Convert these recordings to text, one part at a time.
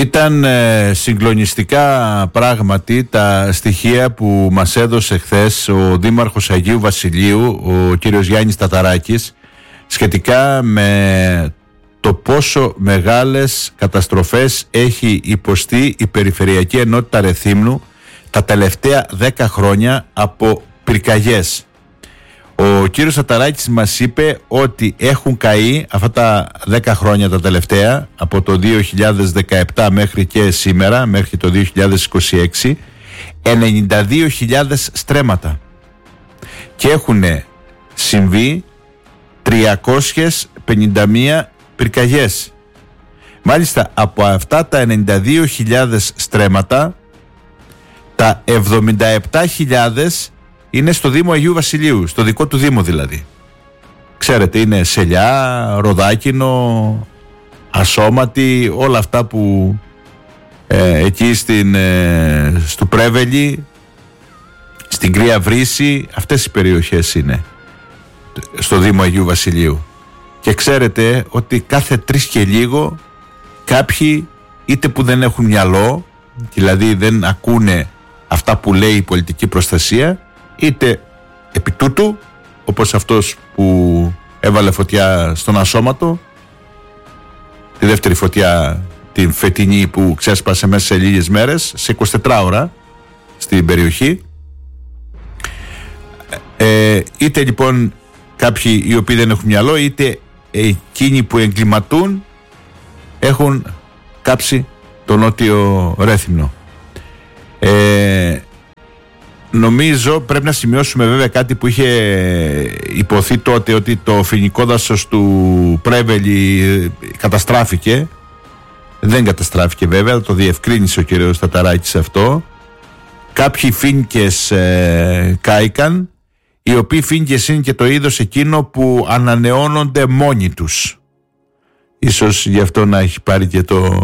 Ήταν συγκλονιστικά πράγματι τα στοιχεία που μας έδωσε χθες ο Δήμαρχος Αγίου Βασιλείου, ο κύριος Γιάννης Ταταράκης, σχετικά με το πόσο μεγάλες καταστροφές έχει υποστεί η Περιφερειακή Ενότητα Ρεθύμνου τα τελευταία 10 χρόνια από πυρκαγιές. Ο κύριος Ταταράκης μας είπε ότι έχουν καεί αυτά τα 10 χρόνια τα τελευταία, από το 2017 μέχρι και σήμερα, μέχρι το 2026, 92.000 στρέμματα και έχουν συμβεί 351 πυρκαγιές. Μάλιστα από αυτά τα 92.000 στρέμματα, τα 77.000 είναι στο Δήμο Αγίου Βασιλείου, στο δικό του Δήμο δηλαδή. Ξέρετε, είναι Σελιά, Ροδάκινο, Ασώματη, όλα αυτά που εκεί στο Πρέβελη, στην Κρύα Βρύση, αυτές οι περιοχές είναι στο Δήμο Αγίου Βασιλείου. Και ξέρετε ότι κάθε 3 και λίγο κάποιοι, είτε που δεν έχουν μυαλό, δηλαδή δεν ακούνε αυτά που λέει η πολιτική προστασία, είτε επί τούτου, όπως αυτός που έβαλε φωτιά στον Ασώματο, τη δεύτερη φωτιά την φετινή που ξέσπασε μέσα σε λίγες μέρες, σε 24 ώρα στην περιοχή, είτε λοιπόν κάποιοι οι οποίοι δεν έχουν μυαλό, είτε εκείνοι που εγκληματούν έχουν κάψει το Νότιο Ρέθυμνο. Νομίζω πρέπει να σημειώσουμε βέβαια κάτι που είχε υποθεί τότε, ότι το φοινικό δάσος του Πρέβελη καταστράφηκε. Δεν καταστράφηκε βέβαια, το διευκρίνησε ο κ. Ταταράκης αυτό. Κάποιοι φοίνικες κάηκαν, οι οποίοι φοίνικες είναι και το είδος εκείνο που ανανεώνονται μόνοι τους. Ίσως γι' αυτό να έχει πάρει και το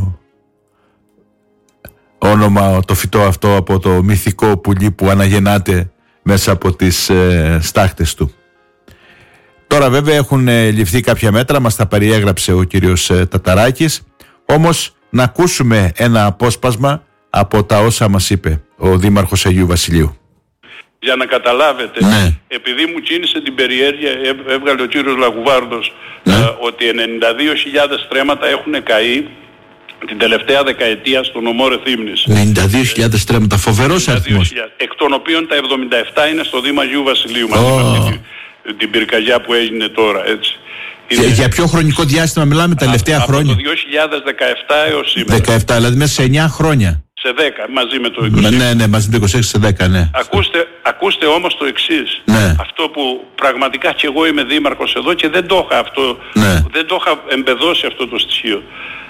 όνομα το φυτό αυτό από το μυθικό πουλί που αναγεννάται μέσα από τις στάχτες του. Τώρα βέβαια έχουν ληφθεί κάποια μέτρα, μας τα περιέγραψε ο κύριος Ταταράκης, όμως να ακούσουμε ένα απόσπασμα από τα όσα μας είπε ο Δήμαρχος Αγίου Βασιλείου. Για να καταλάβετε, ναι, επειδή μου κίνησε την περιέργεια, έβγαλε ο κύριος Λαγουβάρδος, ναι, ότι 92.000 στρέμματα έχουν καεί την τελευταία δεκαετία στο νομό Ρεθύμνης. 92.000 στρέμματα, φοβερός αριθμός. Εκ των οποίων τα 77 είναι στο Δήμο Αγίου Βασιλείου, μαζί με την πυρκαγιά που έγινε τώρα, έτσι. Για ποιο χρονικό διάστημα μιλάμε, τα τελευταία χρόνια? Από το 2017 έως σήμερα. 17, δηλαδή μέσα σε 9 χρόνια. Σε 10, μαζί με το 26. Ναι, μαζί με το 26 σε 10, ναι. Ακούστε όμως το εξής. Ναι. Αυτό που πραγματικά και εγώ είμαι δήμαρχος εδώ και δεν το είχα αυτό, ναι, δεν το είχα εμπεδώσει αυτό το στοιχείο.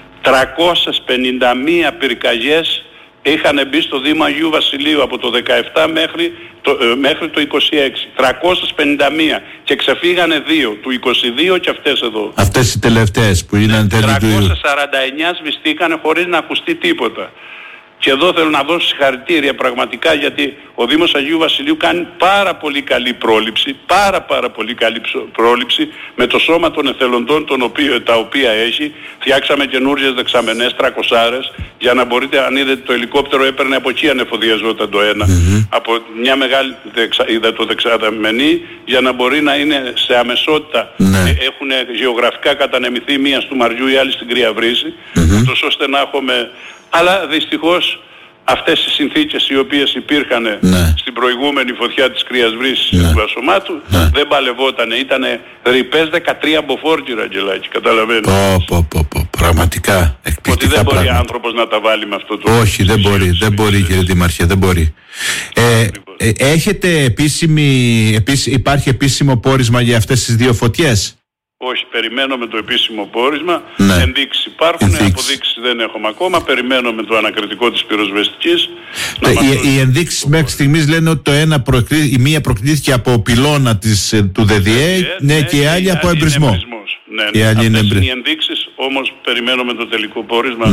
351 πυρκαγιές είχαν μπει στο Δήμο Αγίου Βασιλείου από το 17 μέχρι το 26. 351 και ξεφύγανε 2, του 22 και αυτές εδώ. Αυτές οι τελευταίες που είναι τέλη του 349 σβηστήκανε χωρίς να ακουστεί τίποτα. Και εδώ θέλω να δώσω συγχαρητήρια πραγματικά, γιατί ο Δήμος Αγίου Βασιλείου κάνει πάρα πολύ καλή πρόληψη, πάρα πολύ καλή πρόληψη με το σώμα των εθελοντών τα οποία έχει. Φτιάξαμε καινούριες δεξαμενές, 300, για να μπορείτε, αν είδετε το ελικόπτερο έπαιρνε από εκεί ανεφοδιαζόταν το ένα, από μια μεγάλη υδατοδεξαμενή, για να μπορεί να είναι σε αμεσότητα. Έχουν γεωγραφικά κατανεμηθεί, μία του Μαριού, η άλλη στην Κρύα Βρύση, ούτως ώστε να έχουμε. Αλλά δυστυχώς αυτές οι συνθήκες οι οποίες υπήρχαν στην προηγούμενη φωτιά της Κρύας Βρύσης του Ασωμάτου δεν παλευότανε. Ήτανε ρηπές 13 μποφόρτιρα, Αγγελάκη, καταλαβαίνετε. Πραγματικά εκπληκτικά. Ότι δεν μπορεί άνθρωπος να τα βάλει με αυτό το... Όχι, δεν μπορεί κύριε Δήμαρχε, δεν μπορεί. Έχετε υπάρχει επίσημο πόρισμα για αυτές τις 2 φωτιές? Όχι, περιμένουμε το επίσημο πόρισμα. Ενδείξεις υπάρχουν, αποδείξεις δεν έχουμε ακόμα. Περιμένουμε το ανακριτικό της πυροσβεστικής. Οι ενδείξεις μέχρι στιγμής λένε ότι η μία προκλήθηκε από πυλώνα του ΔΔΕ, και η άλλη από εμπρισμό. Αυτές είναι οι ενδείξεις, όμως περιμένουμε το τελικό πόρισμα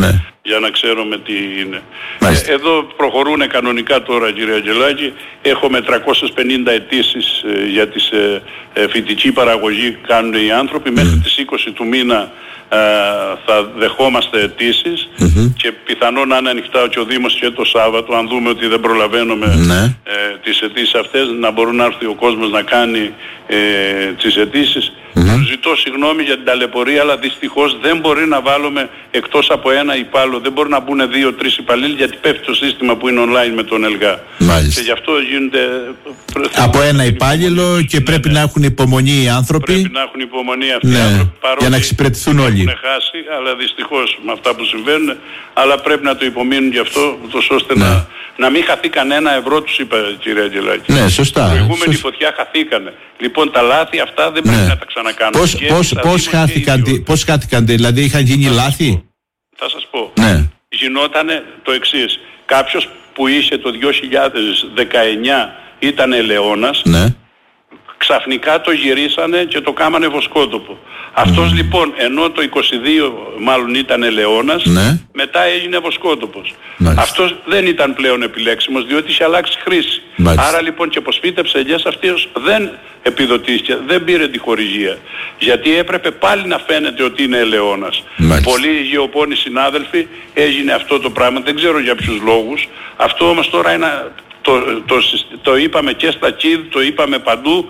για να ξέρουμε τι είναι. Εδώ προχωρούν κανονικά τώρα, κύριε Αγγελάκη. Έχουμε 350 αιτήσεις για τη φυτική παραγωγή κάνουν οι άνθρωποι. Μέχρι τις 20 του μήνα θα δεχόμαστε αιτήσεις και πιθανόν να είναι ανοιχτά και ο Δήμος και το Σάββατο, αν δούμε ότι δεν προλαβαίνουμε τις αιτήσεις αυτές, να μπορούν να έρθει ο κόσμος να κάνει τις αιτήσεις. Ζητώ συγγνώμη για την ταλαιπωρία, αλλά δυστυχώς δεν μπορεί να βάλουμε εκτός από ένα υπάλληλο, δεν μπορεί να μπουν 2-3 υπαλλήλοι, γιατί πέφτει το σύστημα που είναι online με τον ΕΛΓΑ. Και γι' αυτό γίνεται από ένα υπάλληλο και πρέπει να έχουν υπομονή οι άνθρωποι. Πρέπει να έχουν υπομονή αυτοί οι άνθρωποι, για να εξυπηρετηθούν όλοι. Έχουν χάσει, αλλά δυστυχώς με αυτά που συμβαίνουν, αλλά πρέπει να το υπομείνουν γι' αυτό, ούτως ώστε να μην χαθεί κανένα ευρώ, τους είπα, κύριε Αγγελάκη. Ναι, σωστά. Η προηγούμενη φωτιά χαθήκανε. Λοιπόν, τα λάθη αυτά δεν πρέπει να τα ξανακάνουμε. Πώς χάθηκαν, δηλαδή είχαν γίνει λάθη? Θα σας πω. Γινότανε το εξής. Κάποιος που είχε το 2019 ήταν ελαιώνας, ξαφνικά το γυρίσανε και το κάμανε βοσκότοπο. Αυτός λοιπόν, ενώ το 22 μάλλον ήταν ελαιώνας, μετά έγινε βοσκότοπος. Αυτός δεν ήταν πλέον επιλέξιμος, διότι είχε αλλάξει χρήση. Άρα λοιπόν και πως φύτεψε ελιές, αυτός δεν επιδοτήθηκε, δεν πήρε τη χορηγία. Γιατί έπρεπε πάλι να φαίνεται ότι είναι ελαιώνας. Πολλοί γεωπόνοι συνάδελφοι έγινε αυτό το πράγμα, δεν ξέρω για ποιους λόγους. Αυτό όμως τώρα είναι... Το είπαμε και στα ΚΙΔ, το είπαμε παντού,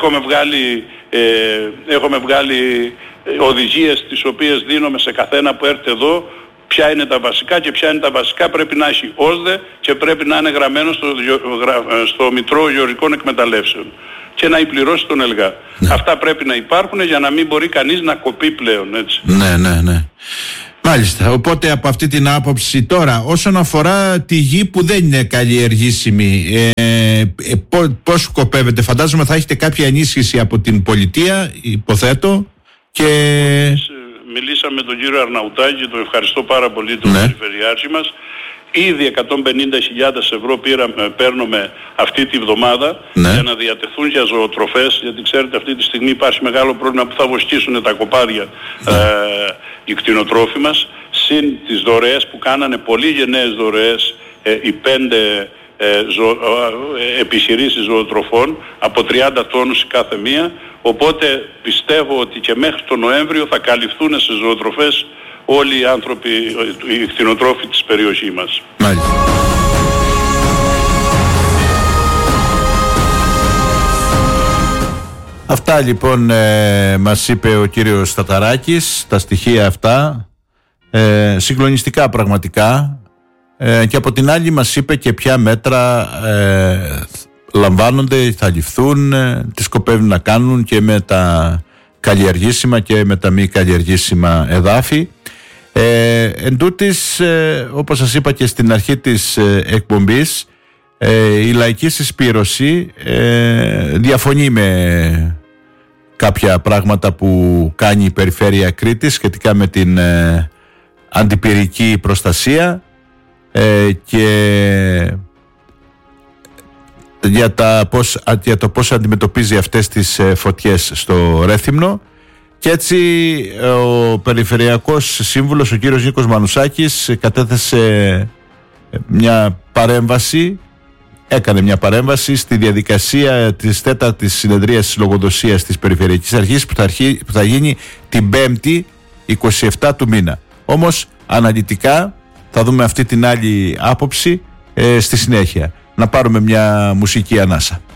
έχουμε βγάλει οδηγίες τις οποίες δίνουμε σε καθένα που έρθει εδώ, ποια είναι τα βασικά και ποια είναι τα βασικά πρέπει να έχει ΩΣΔΕ και πρέπει να είναι γραμμένο στο Μητρό Γεωργικών Εκμεταλλεύσεων και να πληρώσει τον ΕΛΓΑ. Αυτά πρέπει να υπάρχουν για να μην μπορεί κανείς να κοπεί πλέον, έτσι. Ναι. Μάλιστα, οπότε από αυτή την άποψη τώρα, όσον αφορά τη γη που δεν είναι καλλιεργήσιμη, πώς σκοπεύετε? Φαντάζομαι θα έχετε κάποια ενίσχυση από την πολιτεία, υποθέτω, και... Μιλήσαμε με τον κύριο Αρναουτάκη, τον ευχαριστώ πάρα πολύ, τον περιφερειάρχη μας. Ήδη 150.000 ευρώ παίρνουμε αυτή τη βδομάδα για να διατεθούν για ζωοτροφές, γιατί ξέρετε αυτή τη στιγμή υπάρχει μεγάλο πρόβλημα που θα βοσκήσουν τα κοπάδια οι κτηνοτρόφοι μας, συν τις δωρεές που κάνανε, πολύ γενναίες δωρεές, οι 5 επιχειρήσεις ζωοτροφών από 30 τόνους η κάθε μία, οπότε πιστεύω ότι και μέχρι τον Νοέμβριο θα καλυφθούν σε ζωοτροφές όλοι οι άνθρωποι, οι κτηνοτρόφοι της περιοχής μας. Μάλιστα. Αυτά λοιπόν μας είπε ο κύριος Σταταράκης, τα στοιχεία αυτά, συγκλονιστικά πραγματικά, και από την άλλη μας είπε και ποια μέτρα λαμβάνονται, θα ληφθούν, τι σκοπεύουν να κάνουν και με τα καλλιεργήσιμα και με τα μη καλλιεργήσιμα εδάφη. Εν τούτης, όπως σας είπα και στην αρχή της εκπομπής, η λαϊκή συσπήρωση διαφωνεί με κάποια πράγματα που κάνει η Περιφέρεια Κρήτης σχετικά με την αντιπυρική προστασία και για το πώς αντιμετωπίζει αυτές τις φωτιές στο Ρέθυμνο. Και έτσι ο Περιφερειακός Σύμβουλος, ο κύριος Νίκος Μανουσάκης, έκανε μια παρέμβαση στη διαδικασία της 4ης συνεδρίας λογοδοσίας της Περιφερειακής Αρχής που θα γίνει την 5η 27 του μήνα. Όμως αναλυτικά θα δούμε αυτή την άλλη άποψη στη συνέχεια. Να πάρουμε μια μουσική ανάσα.